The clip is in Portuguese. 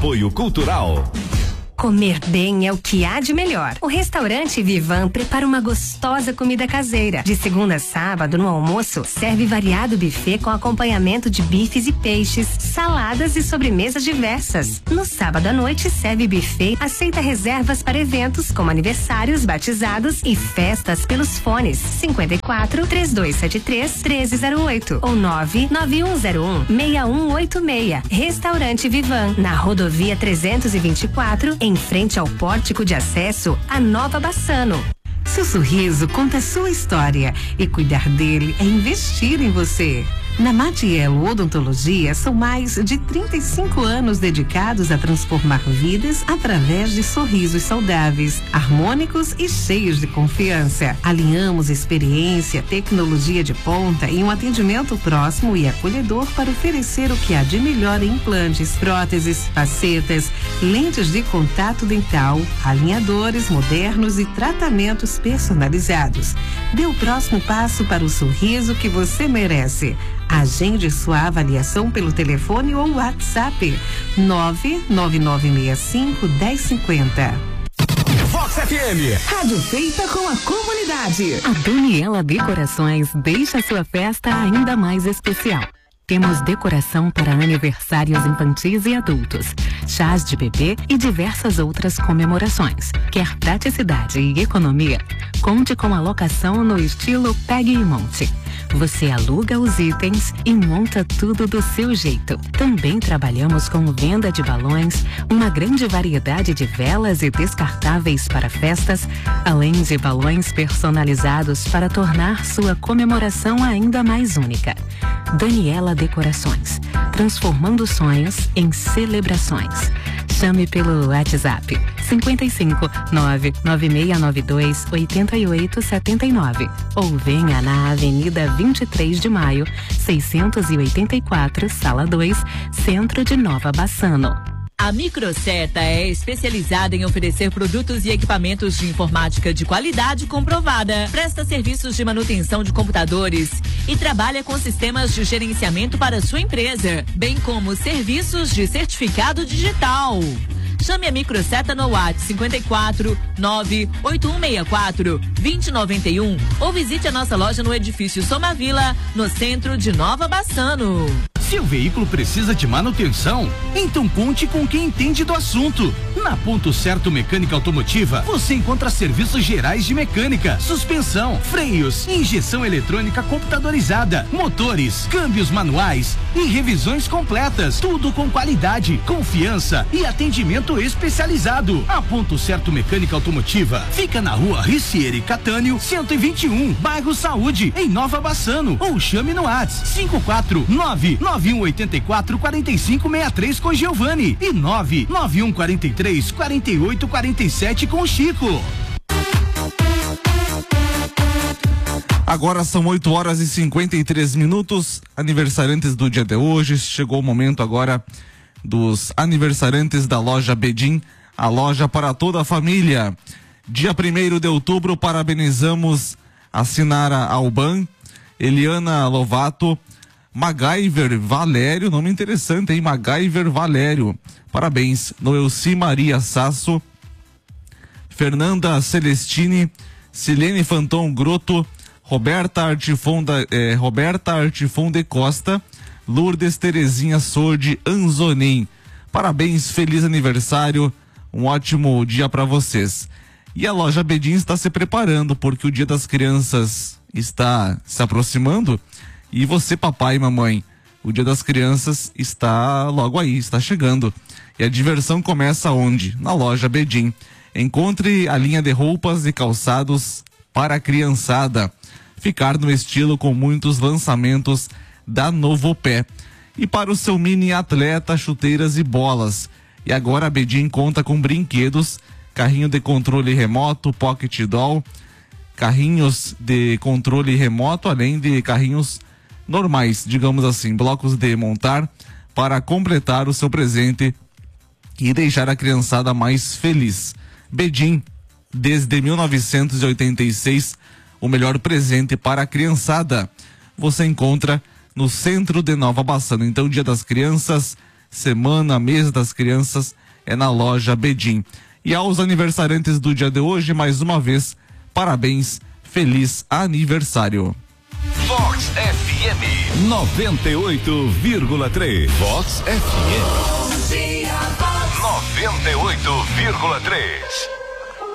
Apoio Cultural. Comer bem é o que há de melhor. O restaurante Vivan prepara uma gostosa comida caseira. De segunda a sábado, no almoço, serve variado buffet com acompanhamento de bifes e peixes, saladas e sobremesas diversas. No sábado à noite, serve buffet, aceita reservas para eventos como aniversários, batizados e festas pelos fones 54 3273 1308 ou 99101 6186. Restaurante Vivan, na rodovia 324, em frente ao pórtico de acesso à Nova Bassano. Seu sorriso conta a sua história e cuidar dele é investir em você. Na Matiello Odontologia são mais de 35 anos dedicados a transformar vidas através de sorrisos saudáveis, harmônicos e cheios de confiança. Alinhamos experiência, tecnologia de ponta e um atendimento próximo e acolhedor para oferecer o que há de melhor em implantes, próteses, facetas, lentes de contato dental, alinhadores modernos e tratamentos personalizados. Dê o próximo passo para o sorriso que você merece. Agende sua avaliação pelo telefone ou WhatsApp 99965-1050. Vox FM. Rádio feita com a comunidade. A Daniela Decorações deixa sua festa ainda mais especial. Temos decoração para aniversários infantis e adultos, chás de bebê e diversas outras comemorações. Quer praticidade e economia? Conte com a locação no estilo Pegue e Monte. Você aluga os itens e monta tudo do seu jeito. Também trabalhamos com venda de balões, uma grande variedade de velas e descartáveis para festas, além de balões personalizados para tornar sua comemoração ainda mais única. Daniela Decorações, transformando sonhos em celebrações. Chame pelo WhatsApp 55 99692 8879 ou venha na Avenida 23 de Maio, 684, Sala 2, Centro de Nova Bassano. A Microseta é especializada em oferecer produtos e equipamentos de informática de qualidade comprovada. Presta serviços de manutenção de computadores e trabalha com sistemas de gerenciamento para sua empresa, bem como serviços de certificado digital. Chame a Microseta no WhatsApp 54 98164 2091 ou visite a nossa loja no edifício Somavila, no centro de Nova Bassano. Seu veículo precisa de manutenção? Então conte com quem entende do assunto. Na Ponto Certo Mecânica Automotiva, você encontra serviços gerais de mecânica, suspensão, freios, injeção eletrônica computadorizada, motores, câmbios manuais e revisões completas. Tudo com qualidade, confiança e atendimento especializado. A Ponto Certo Mecânica Automotiva fica na Rua Ricieri Catânio 121, bairro Saúde, em Nova Bassano, ou chame no WhatsApp 54991844563 com Giovanni e 991434847 com Chico. Agora são 8h53. Aniversariantes do dia de hoje. Chegou o momento agora dos aniversariantes da loja Bedim, a loja para toda a família. Dia 1º de outubro, parabenizamos a Sinara Alban, Eliana Lovato, MacGyver Valério, nome interessante, hein? MacGyver Valério. Parabéns. Noelci Maria Sasso, Fernanda Celestini, Silene Fanton Grotto, Roberta Artifon de Costa, Lourdes Terezinha Sordi Anzonin. Parabéns, feliz aniversário, um ótimo dia para vocês. E a loja Bedim está se preparando porque o Dia das Crianças está se aproximando. E você, papai e mamãe, o Dia das Crianças está logo aí, está chegando. E a diversão começa onde? Na loja Bedim. Encontre a linha de roupas e calçados para a criançada. Ficar no estilo com muitos lançamentos da Novopé. E para o seu mini atleta, chuteiras e bolas. E agora a Bedim conta com brinquedos, carrinho de controle remoto, pocket doll, carrinhos de controle remoto, além de carrinhos normais, digamos assim, blocos de montar para completar o seu presente e deixar a criançada mais feliz. Bedim, desde 1986, o melhor presente para a criançada. Você encontra no centro de Nova Bassano. Então, Dia das Crianças, semana, mês das crianças, é na loja Bedim. E aos aniversariantes do dia de hoje, mais uma vez, parabéns, feliz aniversário. Vox FM 98,3. Vox FM 98,3.